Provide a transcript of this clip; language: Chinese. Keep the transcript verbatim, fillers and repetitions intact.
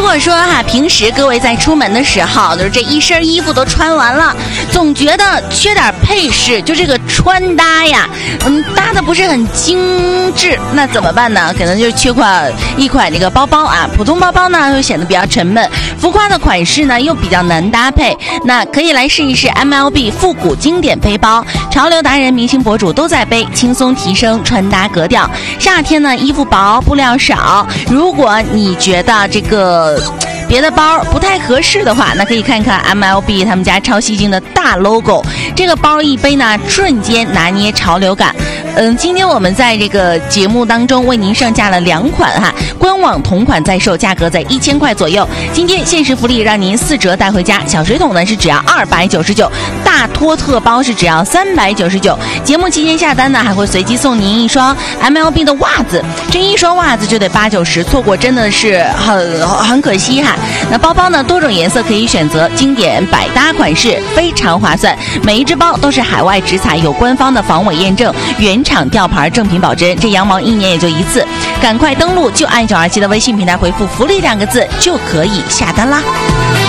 如果说哈、啊，平时各位在出门的时候，就是这一身衣服都穿完了，总觉得缺点配饰，就这个穿搭呀，嗯，搭的不是很精致，那怎么办呢？可能就是缺款一款这个包包啊，普通包包呢会显得比较沉闷，浮夸的款式呢又比较难搭配，那可以来试一试 M L B 复古经典背包，潮流达人、明星博主都在背，轻松提升穿搭格调。夏天呢，衣服薄，布料少，如果你觉得这个别的包不太合适的话，那可以看看 M L B 他们家超吸睛的大 logo， 这个包一背呢，瞬间拿捏潮流感。嗯，今天我们在这个节目当中为您上架了两款哈，官网同款在售，价格在一千块左右。今天限时福利，让您四折带回家。小水桶呢是只要二百九十九，大托特包是只要三百九十九。节目期间下单呢，还会随机送您一双 M L B 的袜子，这一双袜子就得八九十，错过真的是很很可惜哈。那包包呢，多种颜色可以选择，经典百搭款式，非常划算。每一只包都是海外直采，有官方的防伪验证，原厂吊牌正品保真，这羊毛一年也就一次。赶快登录就爱九二七的微信平台，回复福利两个字就可以下单啦。